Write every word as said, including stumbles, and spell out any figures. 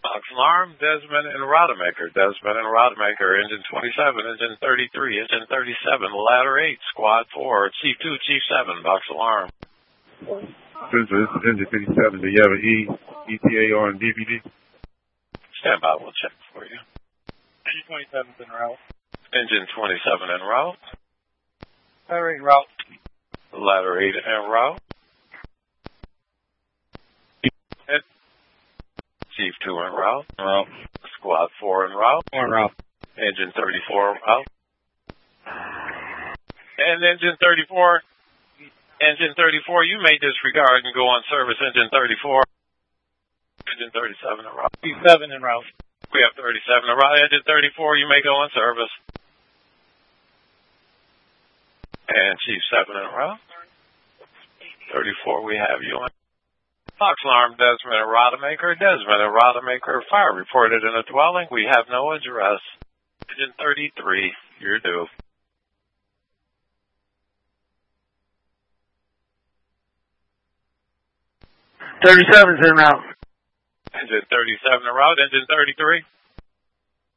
Box alarm, Desmond and Rodemaker. Desmond and Rodemaker, engine twenty-seven, engine thirty-three, engine thirty-seven, ladder eight, squad four, chief two, chief seven, box alarm. Central, this is engine fifty-seven. Do you have an E, E T A on D V D? Stand by, we'll check for you. Engine twenty-seven's en route. Engine twenty-seven en route. Ladder eight route. Ladder eight en route. Chief two en route. Route. Squad four en route. En route. Engine thirty-four en route. And engine thirty-four, engine thirty-four, you may disregard and go on service. Engine thirty-four, engine thirty-seven en route. thirty-seven en route. We have thirty-seven en route. Engine thirty-four, you may go on service. And Chief seven en route. thirty-four, we have you on. Box alarm, Desmond and Rodemaker. Desmond and Rodemaker, fire reported in a dwelling. We have no address. Engine thirty-three, you're due. thirty-seven's en route. Engine thirty-seven en route. Engine thirty-three.